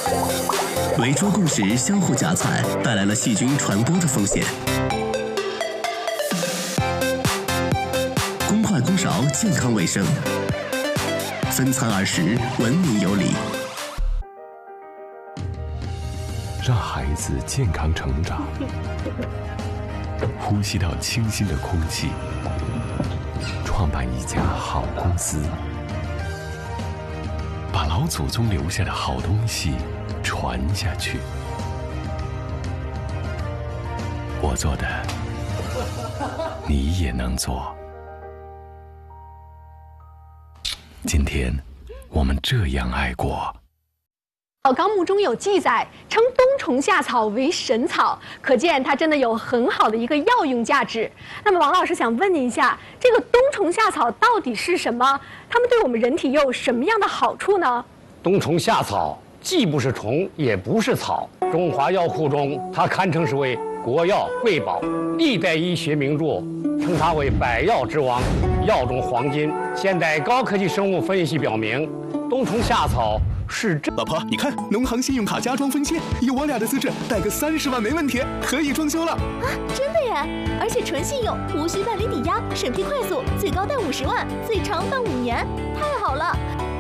围桌共食相互夹菜，带来了细菌传播的风险。公筷公勺健康卫生，分餐而食文明有礼。 让孩子健康成长，呼吸到清新的空气，创办一家好公司，把老祖宗留下的好东西传下去。我做的，你也能做。今天，我们这样爱过。 《纲目》中有记载，称冬虫夏草为神草，可见它真的有很好的一个药用价值。那么，王老师想问您一下，这个冬虫夏草到底是什么？它们对我们人体又有什么样的好处呢？ 冬虫夏草既不是虫，也不是草，中华药库中它堪称是为国药瑰宝，历代医学名著称它为百药之王，药中黄金。现代高科技生物分析表明，冬虫夏草是老婆，你看，农行信用卡加装分期，以我俩的资质，贷个30万没问题，可以装修了。 啊，真的耶！而且纯信用，无需办理抵押，审批快速，最高贷50万，最长办5年，太好了！